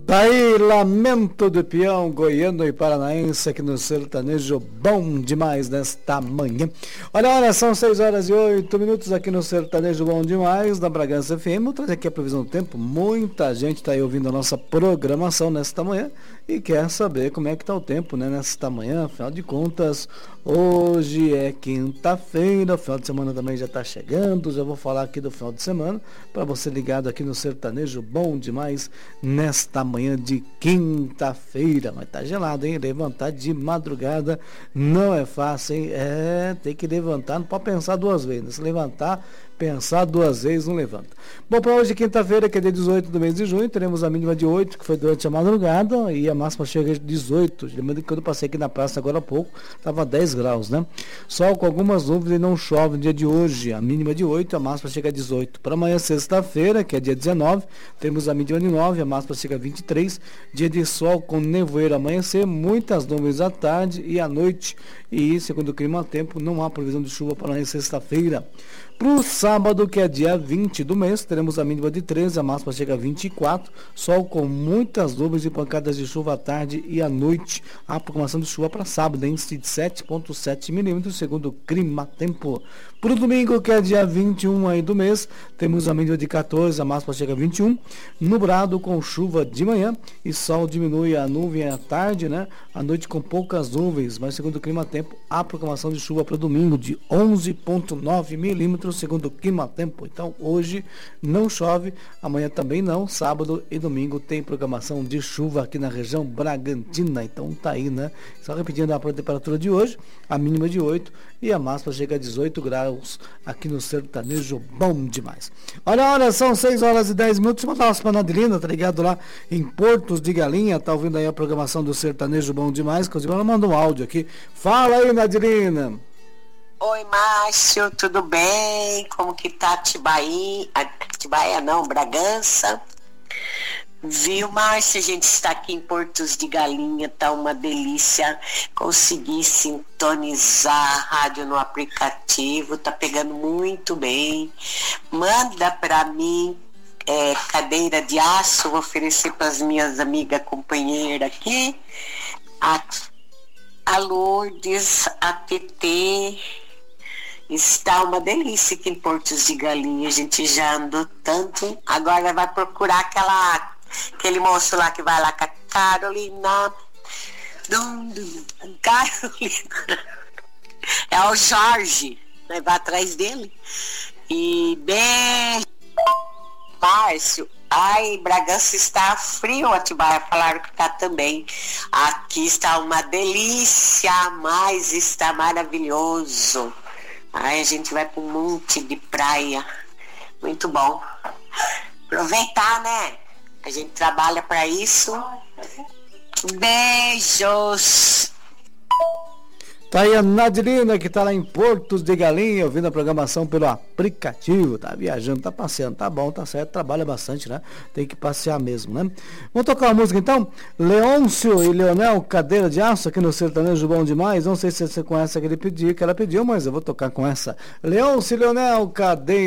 Daí, Lamento do Peão, goiano e paranaense aqui no sertanejo bom demais nesta manhã. Olha, são 6h08 aqui no sertanejo bom demais, na Bragança FM. Vou trazer aqui a previsão do tempo. Muita gente está aí ouvindo a nossa programação nesta manhã e quer saber como é que está o tempo, né, nesta manhã. Afinal de contas, hoje é quinta-feira, o final de semana também já está chegando. Já vou falar aqui do final de semana, para você ligado aqui no sertanejo bom demais nesta manhã de quinta-feira. Mas tá gelado, hein? Levantar de madrugada não é fácil, hein? Tem que levantar, não pode pensar duas vezes, né? Se levantar, pensar duas vezes, não levanta. Bom, para hoje, quinta-feira, que é dia 18 do mês de junho, teremos a mínima de 8, que foi durante a madrugada, e a máxima chega de 18. Lembrando que quando eu passei aqui na praça agora há pouco, estava 10 graus, né? Sol com algumas nuvens e não chove no dia de hoje. A mínima de 8, a máxima chega a 18. Para amanhã, sexta-feira, que é dia 19, temos a mínima de 9, a máxima chega a 23. Dia de sol com nevoeiro amanhecer, muitas nuvens à tarde e à noite. E, segundo o clima tempo, não há previsão de chuva para amanhã, sexta-feira. Para o sábado, que é dia 20 do mês, teremos a mínima de 13, a máxima chega a 24, sol com muitas nuvens e pancadas de chuva à tarde e à noite. A programação de chuva para sábado, índice de 7,7 milímetros, segundo o clima tempo. Para o domingo, que é dia 21 aí do mês, temos a mínima de 14, a máxima chega a 21, nublado com chuva de manhã e sol diminui a nuvem à tarde, né? À noite com poucas nuvens, mas segundo o clima tempo, a programação de chuva para o domingo de 11,9 milímetros, segundo o clima tempo. Então hoje não chove, amanhã também não, sábado e domingo tem programação de chuva aqui na região Bragantina. Então tá aí, né? Só repetindo a temperatura de hoje, a mínima de 8 e a máxima chega a 18 graus aqui no sertanejo bom demais. Olha, são 6h10. Deixa eu mandar umas pra Nadelina, tá ligado lá em Portos de Galinha, tá ouvindo aí a programação do sertanejo bom demais, que ela manda um áudio aqui. Fala aí, Nadelina. Oi, Márcio, tudo bem? Como que tá Atibaia não, Bragança? Viu, Márcio? A gente está aqui em Portos de Galinha, tá uma delícia. Consegui sintonizar a rádio no aplicativo, tá pegando muito bem. Manda para mim cadeira de aço, vou oferecer para as minhas amigas companheiras aqui. A Lourdes, a TT. Está uma delícia aqui em Portos de Galinha. A gente já andou tanto. Agora vai procurar aquele moço lá que vai lá com a Carolina. Carolina. É o Jorge. Vai atrás dele. E beijo. Márcio. Ai, Bragança está frio, Atibaia falaram que está também. Aqui está uma delícia, mas está maravilhoso. Ai, a gente vai para um monte de praia. Muito bom. Aproveitar, né? A gente trabalha para isso. Beijos. Tá aí a Nadelina, que tá lá em Portos de Galinha, ouvindo a programação pelo aplicativo. Tá viajando, tá passeando, tá bom, tá certo, trabalha bastante, né? Tem que passear mesmo, né? Vamos tocar uma música então? Leôncio e Leonel, Cadeira de Aço, aqui no sertanejo bom demais. Não sei se você conhece que ela pediu, mas eu vou tocar com essa. Leôncio e Leonel, Cadeira